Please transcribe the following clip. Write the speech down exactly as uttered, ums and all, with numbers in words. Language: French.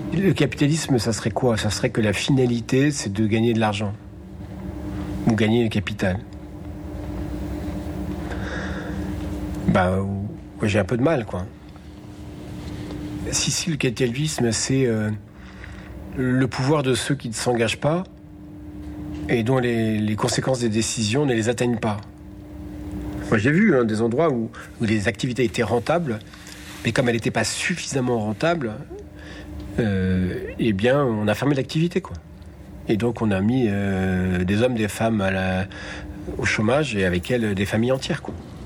Le capitalisme, ça serait quoi? Ça serait que la finalité, c'est de gagner de l'argent. Ou gagner le capital. Bah, moi, j'ai un peu de mal, quoi. Si, si, le capitalisme, c'est euh, le pouvoir de ceux qui ne s'engagent pas et dont les, les conséquences des décisions ne les atteignent pas. Moi, j'ai vu hein, des endroits où, où les activités étaient rentables, mais comme elles n'étaient pas suffisamment rentables, euh, eh bien, on a fermé l'activité, quoi. Et donc, on a mis euh, des hommes, des femmes à la, au chômage et avec elles, des familles entières, quoi.